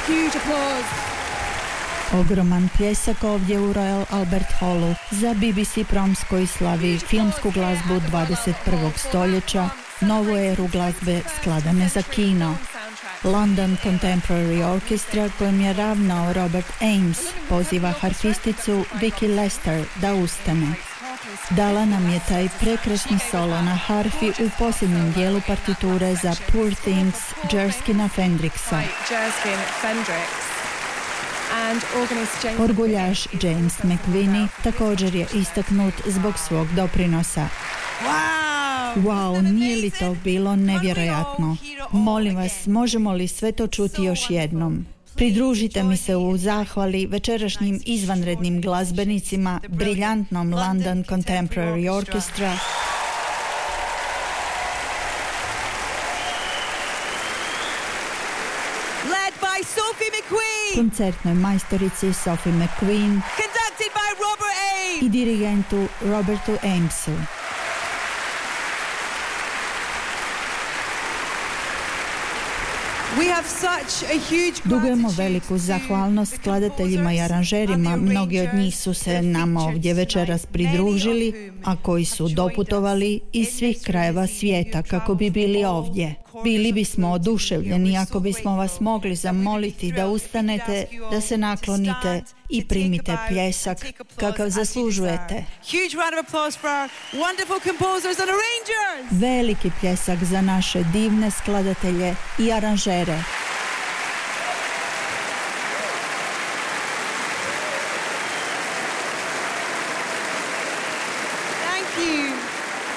Huge applause. Ogroman pljesak ovdje u Royal Albert Hallu za BBC Proms koji slavi filmsku glazbu 21. stoljeća, novu eru glazbe skladane za kino. London Contemporary Orchestra, kojim je ravnao Robert Ames, poziva harfisticu Vicky Lester da ustane. Dala nam je taj prekrasni solo na harfi u posljednjem dijelu partiture za Poor Things Jerskina Fendrixa. Orguljaš James McVinney također je istaknut zbog svog doprinosa. Wow, nije li to bilo nevjerojatno? Molim vas, možemo li sve to čuti još jednom? Pridružite mi se u zahvali večerašnjim izvanrednim glazbenicima, briljantnom London Contemporary Orchestra, Led by Sophie McQueen. koncertnoj majstorici Sophie McQueen Conducted by Robert Ames. i dirigentu Robertu Amesu. We have such a huge Dugujemo veliku zahvalnost skladateljima i aranžerima, mnogi od njih su se nama ovdje večeras pridružili, a koji su doputovali iz svih krajeva svijeta kako bi bili ovdje. Bili bismo oduševljeni ako bismo vas mogli zamoliti da ustanete, da se naklonite i primite pljesak kakav zaslužujete. Huge round of applause for our wonderful composers and arrangers. Veliki pljesak za naše divne skladatelje i aranžere.